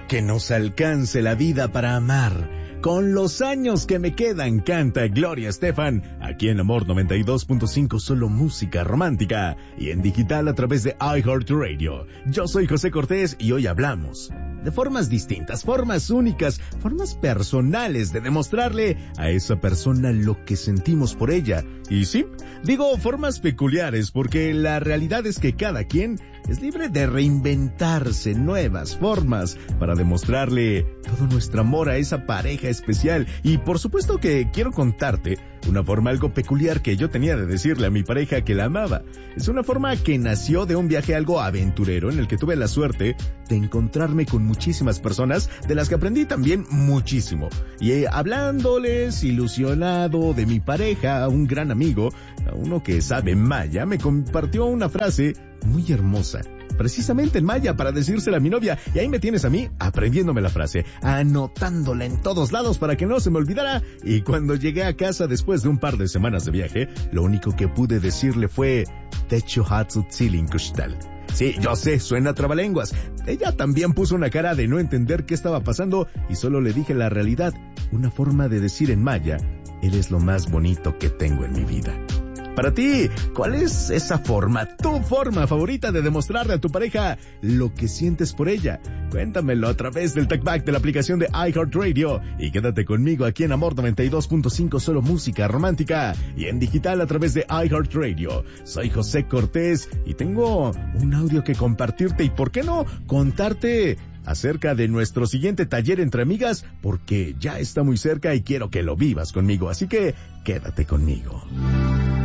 Que nos alcance la vida para amar. Con los años que me quedan, canta Gloria Estefan, aquí en Amor 92.5, solo música romántica, y en digital a través de iHeartRadio. Yo soy José Cortés y hoy hablamos de formas distintas, formas únicas, formas personales de demostrarle a esa persona lo que sentimos por ella. Y sí, digo formas peculiares porque la realidad es que cada quien es libre de reinventarse nuevas formas para demostrarle todo nuestro amor a esa pareja especial. Y por supuesto que quiero contarte una forma algo peculiar que yo tenía de decirle a mi pareja que la amaba. Es una forma que nació de un viaje algo aventurero en el que tuve la suerte de encontrarme con muchísimas personas de las que aprendí también muchísimo. Y hablándoles, ilusionado de mi pareja, un gran amigo, a uno que sabe maya, me compartió una frase muy hermosa, precisamente en maya, para decírsela a mi novia, y ahí me tienes a mí aprendiéndome la frase, anotándola en todos lados para que no se me olvidara. Y cuando llegué a casa después de un par de semanas de viaje, lo único que pude decirle fue Techo Hatsu Tzilin Kushtal. Sí, yo sé, suena trabalenguas. Ella también puso una cara de no entender qué estaba pasando y solo le dije la realidad, una forma de decir en maya, eres lo más bonito que tengo en mi vida. Para ti, ¿cuál es esa forma, tu forma favorita de demostrarle a tu pareja lo que sientes por ella? Cuéntamelo a través del TalkBack de la aplicación de iHeartRadio y quédate conmigo aquí en Amor 92.5, solo música romántica, y en digital a través de iHeartRadio. Soy José Cortés y tengo un audio que compartirte y, ¿por qué no, contarte acerca de nuestro siguiente taller entre amigas? Porque ya está muy cerca y quiero que lo vivas conmigo, así que quédate conmigo.